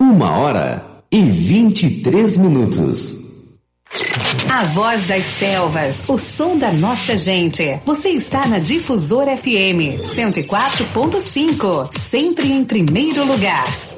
1h23. A voz das selvas, o som da nossa gente. Você está na Difusora FM 104.5, sempre em primeiro lugar.